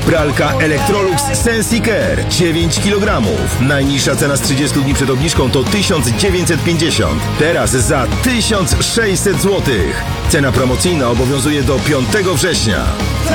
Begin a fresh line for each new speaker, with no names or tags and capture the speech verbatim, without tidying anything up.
Pralka Electrolux Sensicare dziewięć kilogramów. Najniższa cena z trzydziestu dni przed obniżką to tysiąc dziewięćset pięćdziesiąt. Teraz za tysiąc sześćset złotych. Cena promocyjna obowiązuje do piątego września.